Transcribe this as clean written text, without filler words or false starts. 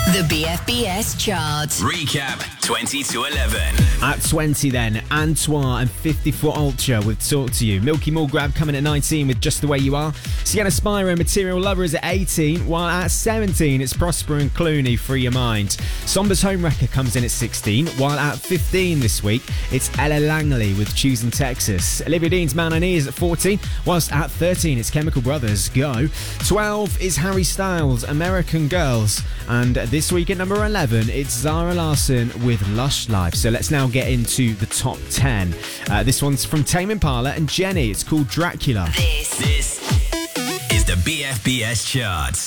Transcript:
The BFBS chart. Recap 20 to 11. At 20 then, Antoine and 54 Ultra with Talk to You. Milky More Grab coming at 19 with Just the Way You Are. Sienna Spyro and Material Lover is at 18, while at 17 it's Prosper and Clooney, Free Your Mind. Somber's Home Wrecker comes in at 16, while at 15 this week it's Ella Langley with Choosing Texas. Olivia Dean's Man I Need is at 14, whilst at 13 it's Chemical Brothers, Go. 12 is Harry Styles, American Girls. And this week at number 11, it's Zara Larsson with Lush Life. So let's now get into the top 10. This one's from Tame Impala and Jenny. It's called Dracula. This is the BFBS chart.